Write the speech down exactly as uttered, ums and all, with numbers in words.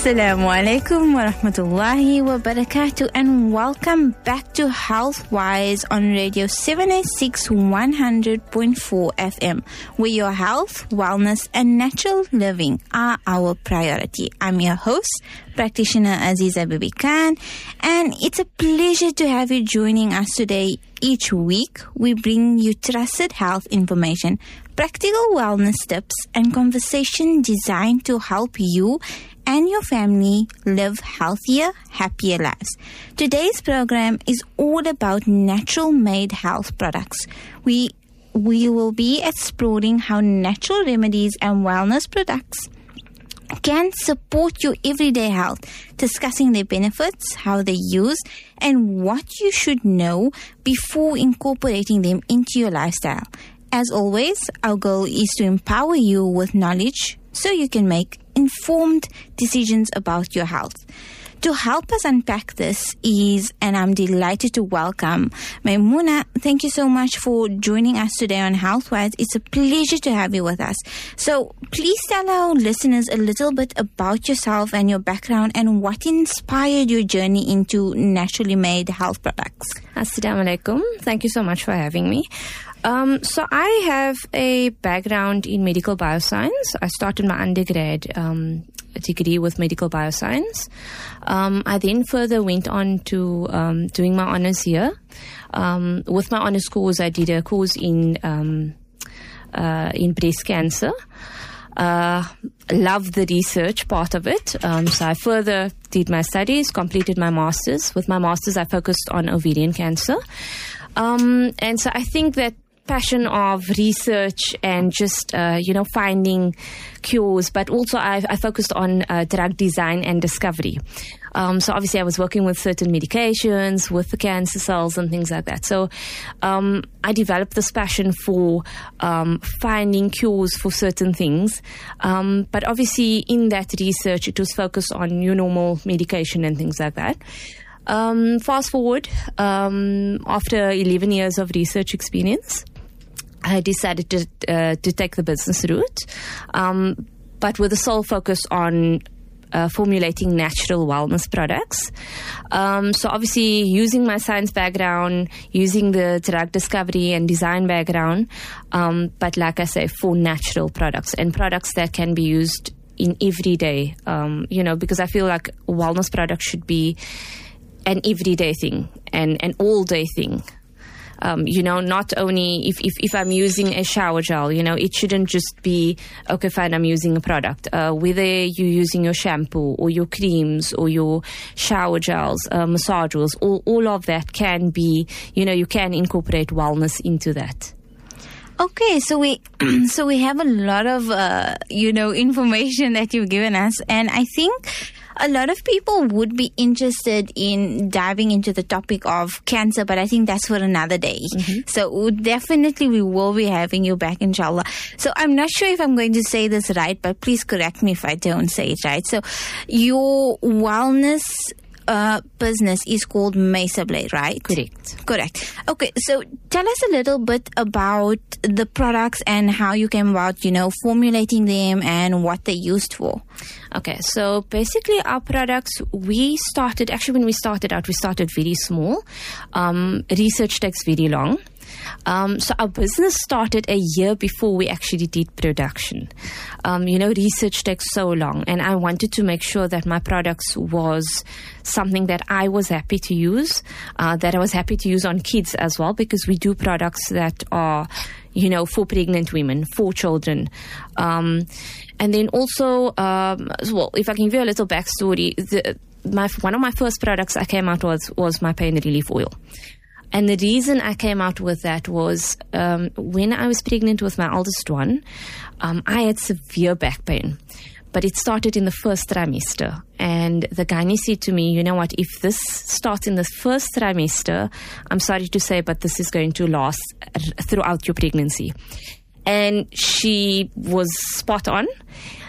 Assalamu alaikum wa rahmatullahi wa barakatuh, and welcome back to Healthwise on Radio seven eighty-six one hundred point four F M, where your health, wellness and natural living are our priority. I'm your host, practitioner Aziza Bibi Khan, and it's a pleasure to have you joining us today. Each week, we bring you trusted health information, practical wellness tips, and conversation designed to help you and your family live healthier, happier lives. Today's program is all about natural-made health products. We we will be exploring how natural remedies and wellness products can support your everyday health, discussing their benefits, how they use, and what you should know before incorporating them into your lifestyle. As always, our goal is to empower you with knowledge so you can make informed decisions about your health. To help us unpack this is, and I'm delighted to welcome Maimuna. Thank you so much for joining us today on Healthwise. It's a pleasure to have you with us. So please tell our listeners a little bit about yourself and your background and what inspired your journey into naturally made health products. Assalamu alaikum. Thank you so much for having me. Um, so I have a background in medical bioscience. I started my undergrad um, degree with medical bioscience. Um, I then further went on to um, doing my honours here. Um, with my honours course, I did a course in um, uh, in breast cancer. Uh, loved the research part of it. Um, so I further did my studies, completed my masters. With my masters, I focused on ovarian cancer. Um, and so I think that passion of research and just, uh, you know, finding cures, but also I, I focused on uh, drug design and discovery. Um, so obviously I was working with certain medications, with the cancer cells and things like that. So um, I developed this passion for um, finding cures for certain things. Um, but obviously in that research, it was focused on your normal medication and things like that. Um, fast forward, um, after eleven years of research experience, I decided to uh, to take the business route, um, but with a sole focus on uh, formulating natural wellness products. Um, so obviously using my science background, using the drug discovery and design background, um, but like I say, for natural products and products that can be used in every day, um, you know, because I feel like wellness products should be an everyday thing and an all-day thing. Um, you know, not only if, if, if I'm using a shower gel, you know, it shouldn't just be, okay, fine, I'm using a product. Uh, whether you're using your shampoo or your creams or your shower gels, uh, massage oils, all, all of that can be, you know, you can incorporate wellness into that. Okay, so we so we have a lot of, uh, you know, information that you've given us, and I think a lot of people would be interested in diving into the topic of cancer, but I think that's for another day. Mm-hmm. So definitely we will be having you back, inshallah. So I'm not sure if I'm going to say this right, but please correct me if I don't say it right. So your wellness Uh, business is called Mesablade, right? Correct. Correct. Okay, so tell us a little bit about the products and how you came about, you know, formulating them and what they're used for. Okay, so basically our products, we started, actually when we started out, we started very small. Um, research takes very long. Um, so our business started a year before we actually did production. Um, you know, research takes so long, and I wanted to make sure that my products was something that I was happy to use, uh, that I was happy to use on kids as well, because we do products that are, you know, for pregnant women, for children. Um, and then also, um, well, if I can give you a little backstory, the, my, one of my first products I came out with was my pain relief oil. And the reason I came out with that was um, when I was pregnant with my eldest one, um, I had severe back pain. But it started in the first trimester. And the gynae said to me, you know what, if this starts in the first trimester, I'm sorry to say, but this is going to last throughout your pregnancy. And she was spot on.